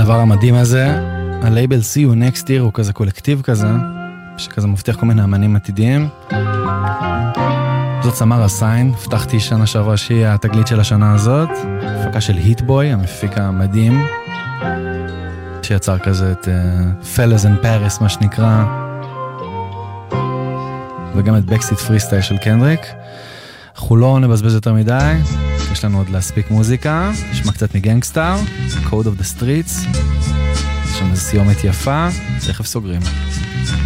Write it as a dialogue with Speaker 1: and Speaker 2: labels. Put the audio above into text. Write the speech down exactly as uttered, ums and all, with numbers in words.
Speaker 1: הדבר המדהים הזה, הלייבל See You Next Year הוא כזה קולקטיב כזה, שכזה מבטיח כל מיני אמנים עתידיים. זאת סמרה סיין, הבטחתי שנה שעברה שהיא התגלית של השנה הזאת, הפקה של היטבוי, המפיק המדהים, שיצר כזה את uh, Fellas in Paris, מה שנקרא, וגם את Backstreet Freestyle של קנדריק. אנחנו לא נבזבז יותר מדי, יש לנו עוד להספיק מוזיקה, נשמע קצת מגנגסטאר, Code of the Streets, יש לנו איזו סיומת יפה, תכף סוגרים.